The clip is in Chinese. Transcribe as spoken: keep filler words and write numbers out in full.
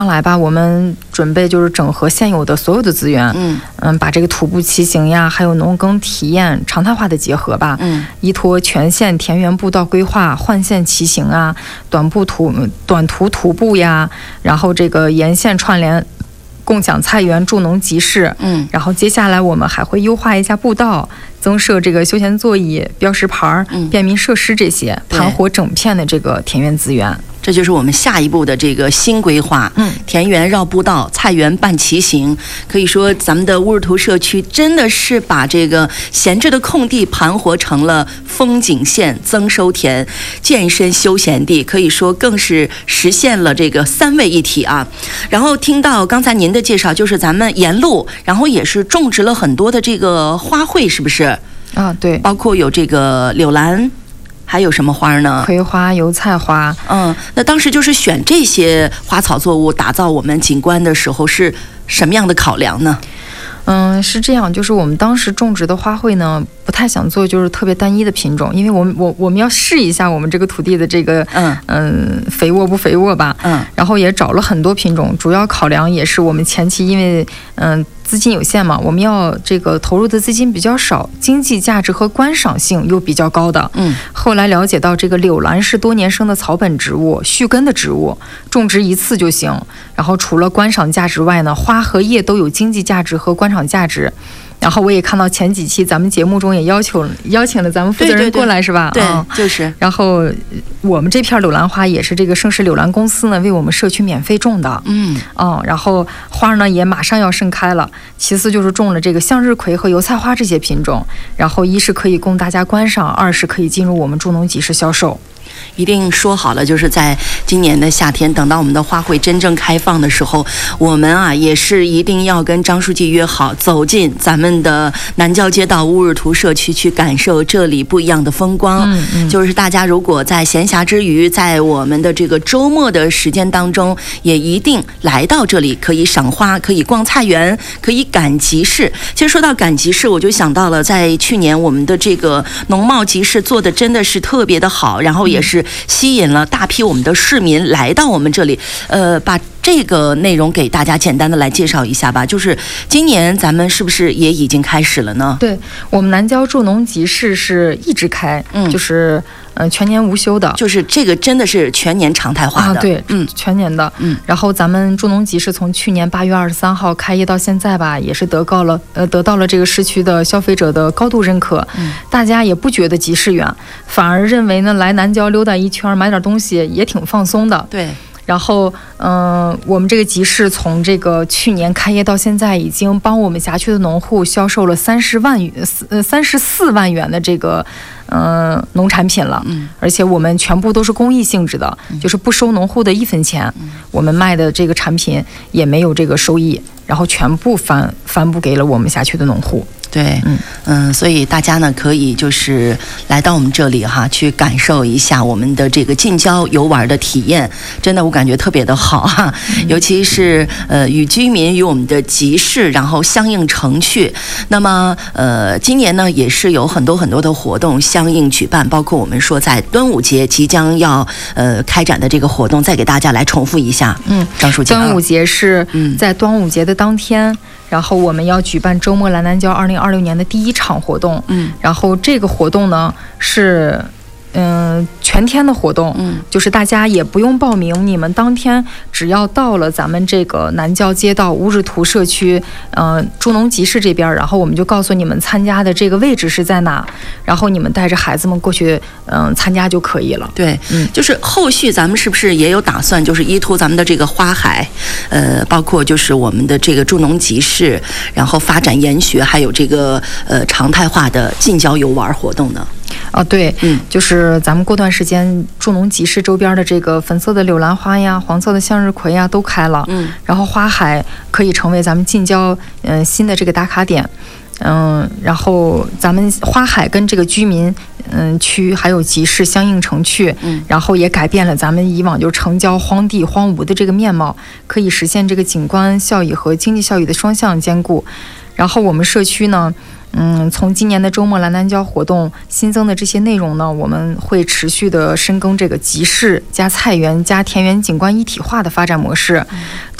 上来吧，我们准备就是整合现有的所有的资源， 嗯嗯，把这个徒步骑行呀，还有农耕体验常态化的结合吧， 嗯， 依托全县田园步道规划、换线骑行啊、短步徒短途徒步呀，然后这个沿线串联。共享菜园、助农集市， 嗯， 然后接下来我们还会优化一下步道，增设这个休闲座椅、标识牌、 嗯、 便民设施这些，盘活整片的这个田园资源。 这就是我们下一步的这个新规划， 嗯， 田园绕步道，菜园伴骑行。可以说，咱们的乌日图社区真的是把这个闲置的空地盘活成了风景线、增收田、健身休闲地，可以说更是实现了这个三位一体啊。然后听到刚才您的介绍，就是咱们沿路，然后也是种植了很多的这个花卉，是不是？ 啊，对， 包括有这个柳兰。还有什么花呢？ 葵花、油菜花。 嗯，那当时就是选这些花草作物打造我们景观的时候，是什么样的考量呢？ 嗯，是这样，就是我们当时种植的花卉呢，不太想做就是特别单一的品种，因为我们我我们要试一下我们这个土地的这个嗯嗯肥沃不肥沃吧， 嗯， 然后也找了很多品种，主要考量也是我们前期因为嗯资金有限嘛，我们要这个投入的资金比较少，经济价值和观赏性又比较高的， 嗯， 后来了解到这个柳兰是多年生的草本植物，续根的植物，种植一次就行，然后除了观赏价值外呢，花和叶都有经济价值和观赏价值。然后我也看到前几期咱们节目中也要求邀请了咱们负责人过来，是吧？ 对，嗯、就是。 然后我们这片柳兰花也是这个盛世柳兰公司呢为我们社区免费种的， 嗯嗯，然后花呢也马上要盛开了。其次就是种了这个向日葵和油菜花这些品种，然后一是可以供大家观赏，二是可以进入我们助农集市销售。 一定说好了，就是在今年的夏天，等到我们的花卉真正开放的时候，我们啊也是一定要跟张书记约好，走进咱们的南郊街道乌日图社区，去感受这里不一样的风光。 嗯嗯， 就是大家如果在闲暇之余，在我们的这个周末的时间当中，也一定来到这里，可以赏花，可以逛菜园，可以赶集市。其实说到赶集市，我就想到了在去年我们的这个农贸集市做的真的是特别的好，然后也是吸引了大批我们的市民来到我们这里，呃，把这个内容给大家简单的来介绍一下吧。就是今年咱们是不是也已经开始了呢？ 对，我们南郊助农集市是一直开， 嗯， 就是呃全年无休的， 就是这个真的是全年常态化的， 啊、对， 嗯， 全年的， 嗯。 然后咱们助农集市从去年八月二十三号开业到现在吧，也是得到了呃得到了这个市区的消费者的高度认可， 嗯， 大家也不觉得集市远，反而认为呢来南郊溜达一圈买点东西也挺放松的， 对。 然后，嗯、呃，我们这个集市从这个去年开业到现在，已经帮我们辖区的农户销售了三十万元，呃，三十四万元的这个，嗯、呃，农产品了。 嗯， 而且我们全部都是公益性质的，嗯、就是不收农户的一分钱。嗯，我们卖的这个产品也没有这个收益，然后全部返返补给了我们辖区的农户。 对，嗯嗯，所以大家呢可以就是来到我们这里哈，去感受一下我们的这个近郊游玩的体验，真的我感觉特别的好哈，嗯、尤其是呃与居民与我们的集市然后相映成趣。那么呃今年呢也是有很多很多的活动相应举办，包括我们说在端午节即将要呃开展的这个活动，再给大家来重复一下。嗯，张书记， 端午节是在端午节的当天。嗯，然后我们要举办周末来南郊二零二六年的第一场活动， 嗯， 然后这个活动呢是，嗯、呃，全天的活动， 嗯， 就是大家也不用报名，你们当天只要到了咱们这个南郊街道乌日图社区，呃，助农集市这边，然后我们就告诉你们参加的这个位置是在哪，然后你们带着孩子们过去，嗯、呃，参加就可以了。 对，嗯，就是后续咱们是不是也有打算，就是依托咱们的这个花海，呃，包括就是我们的这个助农集市，然后发展研学，还有这个呃常态化的近郊游玩活动呢？ 啊，对， 嗯， 就是咱们过段时间助农集市周边的这个粉色的柳兰花呀、黄色的向日葵呀都开了， 嗯， 然后花海可以成为咱们近郊嗯、呃、新的这个打卡点，嗯，然后咱们花海跟这个居民嗯区还有集市相映成趣， 嗯， 然后也改变了咱们以往就城郊荒地荒芜的这个面貌，可以实现这个景观效益和经济效益的双向兼顾。然后我们社区呢， 嗯，从今年的周末蓝南郊活动新增的这些内容呢，我们会持续的深耕这个集市加菜园加田园景观一体化的发展模式。